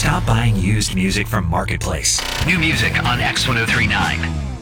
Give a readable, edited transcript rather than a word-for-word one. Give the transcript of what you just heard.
Stop buying used music from Marketplace. New music on X1039.